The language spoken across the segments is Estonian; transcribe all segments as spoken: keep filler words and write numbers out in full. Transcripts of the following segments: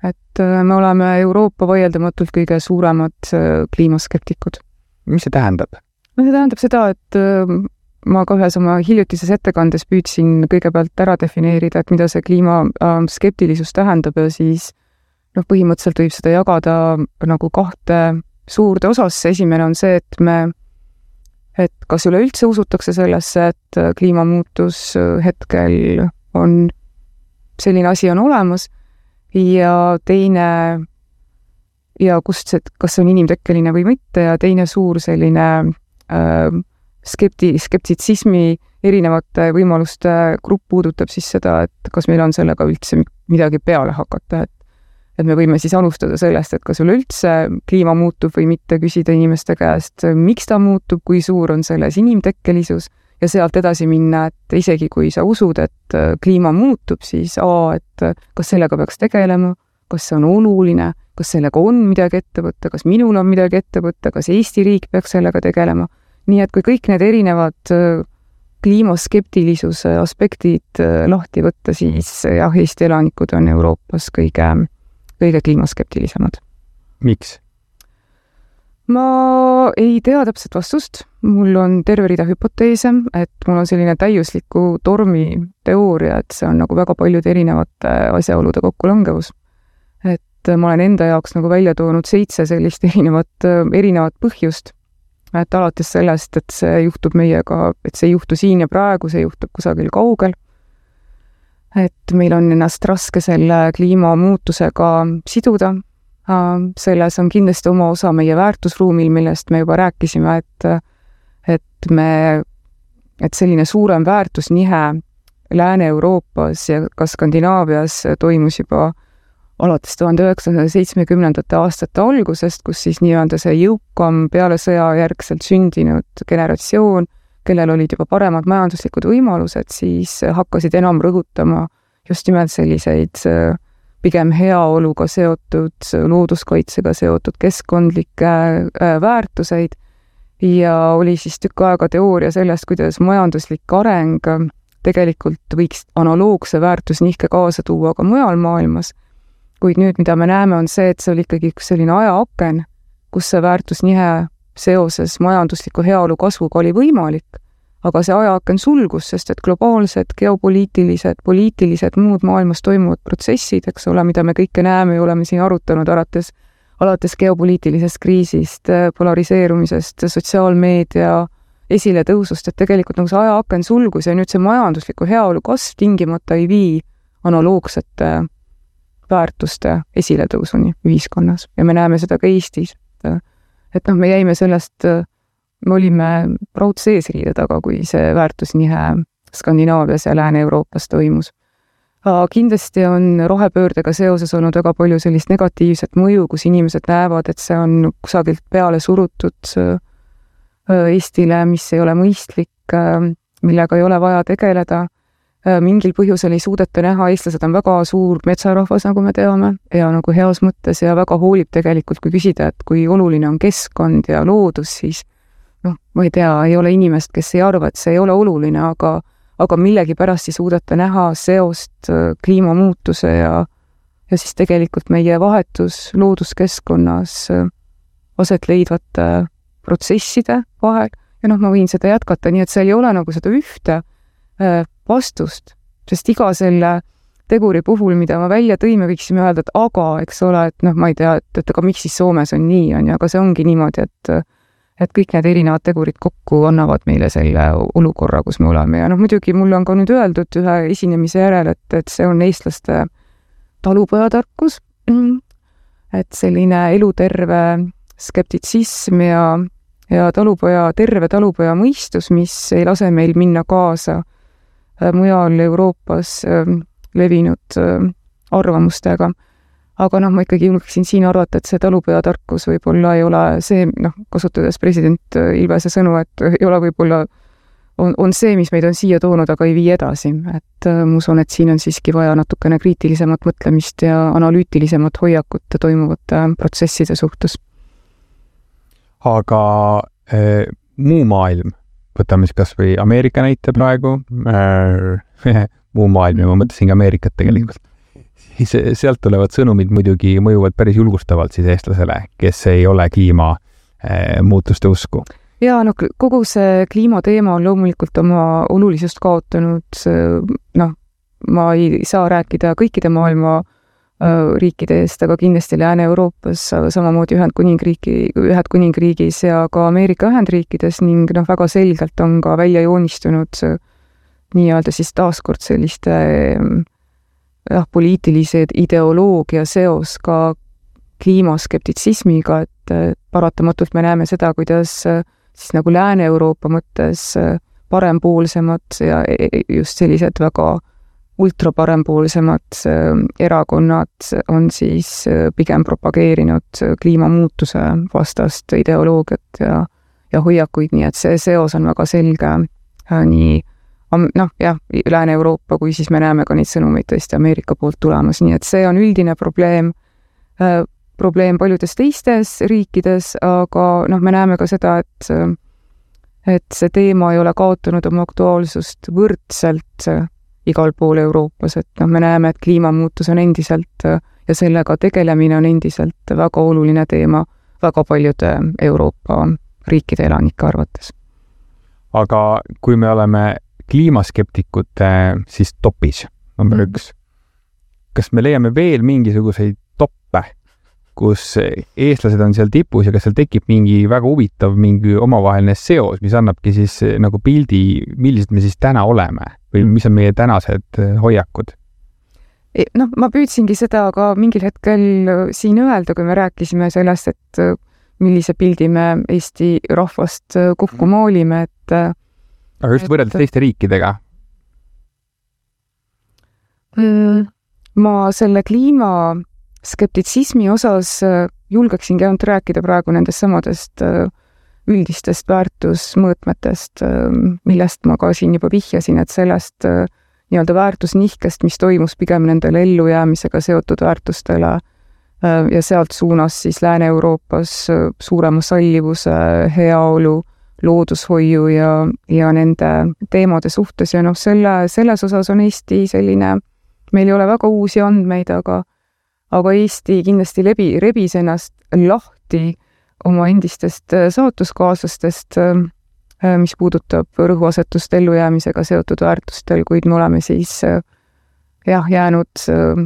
et me oleme Euroopa vaieldamatult kõige suuremad kliimaskeptikud. Mis see tähendab? No see tähendab seda, et ma ka ühes oma hiljutises ettekandes püüdsin kõigepealt ära defineerida, et mida see kliimaskeptilisus tähendab ja siis noh, põhimõtteliselt võib seda jagada nagu kahte suurde osasse. Esimene on see, et me, et kas üleüldse usutakse sellesse, et kliimamuutus hetkel on, selline asi on olemas ja teine, ja kust see, kas see on inimtekkeline või mitte ja teine suur selline äh, skepti, skeptitsismi erinevate võimaluste grupp puudutab siis seda, et kas meil on sellega üldse midagi peale hakata, et et me võime siis alustada sellest, et kas üleüldse kliima muutub või mitte, küsida inimeste käest, miks ta muutub, kui suur on selles inimtekkelisus ja sealt edasi minna, et isegi kui sa usud, et kliima muutub, siis A, et kas sellega peaks tegelema, kas see on oluline, kas sellega on midagi ette võtta, kas minul on midagi ette võtta, kas Eesti riik peaks sellega tegelema. Nii et kui kõik need erinevad kliimaskeptilisuse aspektid lahti võtta, siis jah, Eesti elanikud on Euroopas kõige kõige kliimaskeptilisemad. Miks? Ma ei tea täpselt vastust. Mul on terve rida hüpoteese, et mul on selline täiusliku tormi teooria, et see on nagu väga paljude erinevate asjaolude kokkulangevus. Et ma olen enda jaoks nagu välja toonud seitse sellist erinevat, erinevat põhjust, et alates sellest, et see juhtub meiega, et see ei juhtu siin ja praegu, see juhtub kusagil kaugel. Et meil on ennast raske selle kliimamuutusega siduda. Selles on kindlasti oma osa meie väärtusruumil, millest me juba rääkisime, et, et, me, et selline suurem väärtusnihe Lääne-Euroopas ja ka Skandinaavias toimus juba alates tuhande üheksasaja seitsmekümnendate aastate algusest, kus siis nii-öelda see jõukam peale sõja järgselt sündinud generatsioon, kellel olid juba paremad majanduslikud võimalused, siis hakkasid enam rõhutama just nimelt selliseid pigem heaoluga seotud, looduskaitsega seotud keskkondlikke väärtuseid ja oli siis tükk aega teooria sellest, kuidas majanduslik areng tegelikult võiks analoogse väärtusnihke kaasa tuua ka mujal maailmas. Kuid nüüd, mida me näeme, on see, et see oli ikkagi üks selline ajaaken, kus see väärtusnihe seoses majandusliku heaolu kasvuga oli võimalik, aga see ajaaken sulgus, sest et globaalsed, geopoliitilised, poliitilised, muud maailmas toimuvad protsessid, eks ole, mida me kõike näeme ja oleme siin arutanud alates, alates geopoliitilisest kriisist, polariseerumisest, sotsiaalmeedia esile tõusust, et tegelikult nagu see ajaaken sulgus ja nüüd see majandusliku heaolu kasv tingimata ei vii analoogsete väärtuste esile tõusuni ühiskonnas ja me näeme seda ka Eestis. Et noh, me jäime sellest, me olime raudse eesriide taga, kui see väärtusnihe Skandinaavias ja Lääne-Euroopas toimus. Kindlasti on rohepöördega seoses olnud väga palju sellist negatiivset mõju, kus inimesed näevad, et see on kusagilt peale surutud Eestile, mis ei ole mõistlik, millega ei ole vaja tegeleda. Mingil põhjusel ei suudeta näha, eestlased on väga suur metsarahvas, nagu me teame, ja nagu heas mõttes ja väga hoolib tegelikult, kui küsida, et kui oluline on keskkond ja loodus, siis noh, ma ei tea, ei ole inimest, kes ei arva, et see ei ole oluline, aga, aga millegi pärast ei suudeta näha seost kliimamuutuse ja, ja siis tegelikult meie vahetus looduskeskkonnas aset leidvate protsesside vahel. Ja noh, ma võin seda jätkata, nii et seal ei ole nagu seda ühte vastust, sest iga selle teguri puhul, mida ma välja tõime, võiksime öelda, et aga, eks ole, et noh, ma ei tea, et, et aga miks siis Soomes on nii, on, aga see ongi niimoodi, et, et kõik need erinevad tegurid kokku annavad meile selle olukorra, kus me oleme. Ja noh, muidugi mulle on ka nüüd öeldud ühe esinemise järel, et, et see on eestlaste talupojatarkus, et selline eluterve skeptitsism ja, ja talupoja, terve talupoja mõistus, mis ei lase meil minna kaasa mujal Euroopas levinud arvamustega. Aga noh, ma ikkagi julgeksin siin arvata, et see talupojatarkus võib-olla ei ole see, noh, kasutades president Ilvese sõnu, et ei ole võib-olla, on, on see, mis meid on siia toonud, aga ei vii edasi. Et ma usun, et siin on siiski vaja natukene kriitilisemat mõtlemist ja analüütilisemat hoiakut toimuvate protsesside suhtes. Aga äh, muu maailm, võtame siis kas või Ameerika näite praegu, äh, muu maailm, ja ma mõtlesin ka Ameerikat tegelikult, sealt tulevad sõnumid muidugi mõjuvad päris julgustavalt siis eestlasele, kes ei ole kliimamuutuste usku. Jaa, no kogu see kliimateema on loomulikult oma olulisust kaotanud, noh, ma ei saa rääkida kõikide maailma riikide eest, aga kindlasti Lääne-Euroopas, samamoodi Ühendkuningriigi, Ühendkuningriigis ja ka Ameerika Ühendriikides ning noh, väga selgelt on ka välja joonistunud nii-öelda siis taaskord selliste jah, poliitilised ideoloogia seos ka kliimaskeptitsismiga, et paratamatult me näeme seda, kuidas siis nagu Lääne-Euroopa mõttes parempoolsemad ja just sellised väga ultraparempoolsemad erakonnad on siis pigem propageerinud kliimamuutuse vastast ideoloogiat ja, ja hoiakuid, nii et see seos on väga selge nii noh, jah, Lääne-Euroopa, kui siis me näeme ka neid sõnumeid tõesti Ameerika poolt tulemas, nii et see on üldine probleem, probleem paljudes teistes riikides, aga noh, me näeme ka seda, et, et see teema ei ole kaotanud oma aktuaalsust võrdselt igal pool Euroopas, et noh, me näeme, et kliimamuutus on endiselt ja sellega tegelemine on endiselt väga oluline teema väga paljude Euroopa riikide elanike arvates. Aga kui me oleme kliimaskeptikute siis topis, number mm. üks, kas me leiame veel mingisuguseid toppe, kus eestlased on seal tipus ja kas seal tekib mingi väga huvitav mingi omavaheline seos, mis annabki siis nagu pildi, millised me siis täna oleme või mis on meie tänased hoiakud? Noh, ma püüdsingi seda ka mingil hetkel siin öelda, kui me rääkisime sellest, et millise pildi me Eesti rahvast kokku maalime, et aga just võrreldes et... teiste riikidega? Ma selle kliima skeptitsismi osas julgeksingi ainult rääkida praegu nendest samadest üldistest väärtusmõõtmetest, millest ma ka siin juba vihjasin, et sellest nii-öelda väärtusnihkest, mis toimus pigem nendele ellujäämisega seotud väärtustele ja sealt suunas siis Lääne-Euroopas suurema sallivuse, heaolu, loodushoiu ja, ja nende teemade suhtes ja noh, selle, selles osas on Eesti selline, meil ei ole väga uusi andmeid, aga aga Eesti kindlasti lebi, rebis ennast lahti oma endistest saatuskaaslastest, mis puudutab rõhuasetust ellujäämisega seotud väärtustel, kuid me oleme siis jah, jäänud,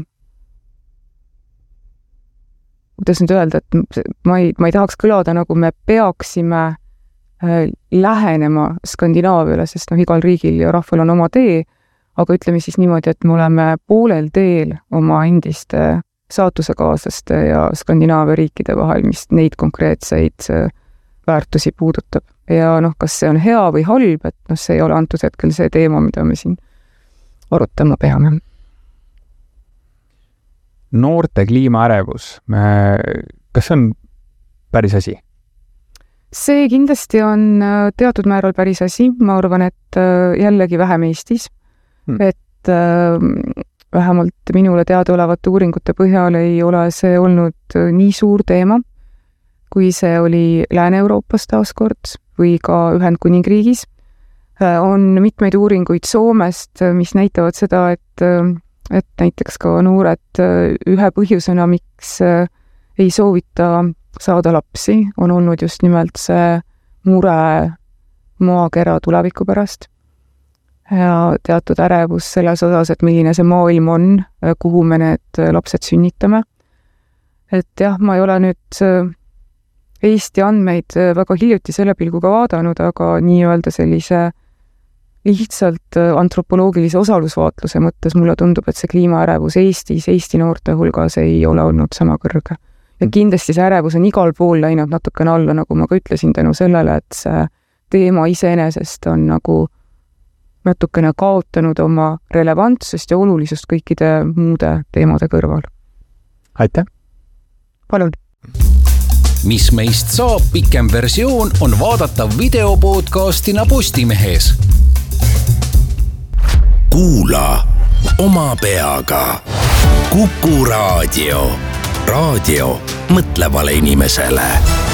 kuidas nüüd öelda, et ma ei, ma ei tahaks kõlada, nagu me peaksime lähenema Skandinaaviale, sest noh, igal riigil ja rahval on oma tee, aga ütleme siis niimoodi, et me oleme poolel teel oma endiste saatusekaaslaste ja Skandinaavia riikide vahel, mis neid konkreetseid väärtusi puudutab. Ja noh, kas see on hea või halb, et noh, see ei ole antud hetkel see teema, mida me siin arutama peame. Noorte kliimaärevus, kas see on päris asi? See kindlasti on teatud määral päris asi, ma arvan, et jällegi vähem Eestis, hmm. et vähemalt minule teadaolevate uuringute põhjal ei ole see olnud nii suur teema, kui see oli Lääne-Euroopas taaskord või ka Ühendkuningriigis. On mitmeid uuringuid Soomest, mis näitavad seda, et, et näiteks ka noored ühe põhjusena, miks ei soovita saada lapsi, on olnud just nimelt see mure maakera tuleviku pärast. Ja teatud ärevus selles osas, et milline see maailm on, kuhu me need lapsed sünnitame. Et jah, ma ei ole nüüd Eesti andmeid väga hiljuti selle pilguga vaadanud, aga nii-öelda sellise lihtsalt antropoloogilise osalusvaatluse mõttes mulle tundub, et see kliimaärevus Eestis, Eesti noorte hulgas ei ole olnud sama kõrge. Ja kindlasti see ärevus on igal pool läinud natukene alla, nagu ma ka ütlesin, tänu sellele, et see teema iseenesest on nagu natukene kaotanud oma relevantsust ja olulisust kõikide muude teemade kõrval. Aitäh! Palun! Mis meist saab pikem versioon on vaadatav videopodcastina Postimehes. Kuula oma peaga. Kuku raadio. Raadio mõtlevale inimesele.